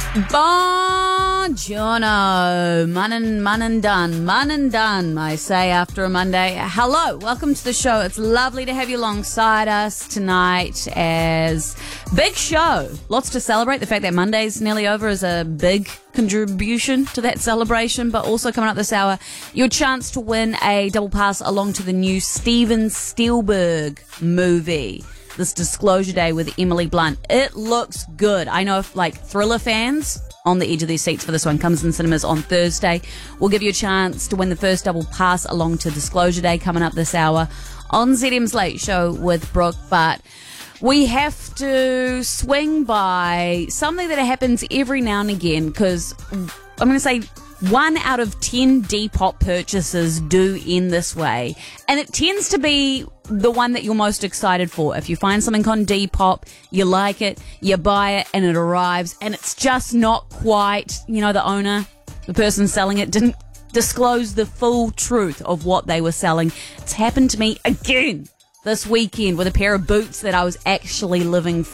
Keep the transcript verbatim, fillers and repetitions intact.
Buongiorno, man and, man and done, man and done, I say after a Monday. Hello, welcome to the show. It's lovely to have you alongside us tonight as big show. Lots to celebrate. The fact that Monday's nearly over is a big contribution to that celebration, but also coming up this hour, your chance to win a double pass along to the new Steven Spielberg movie. This Disclosure Day with Emily Blunt. It looks good. I know if like thriller fans on the edge of their seats for this one. Comes in cinemas on Thursday. We'll give you a chance to win the first double pass along to Disclosure Day coming up this hour on Z M's Late Show with Brooke. But we have to swing by something that happens every now and again, because I'm going to say one out of ten Depop purchases do end this way. And it tends to be the one that you're most excited for. If you find something on Depop, you like it, you buy it, and it arrives, and it's just not quite, you know, the owner, the person selling it didn't disclose the full truth of what they were selling. It's happened to me again this weekend with a pair of boots that I was actually living for.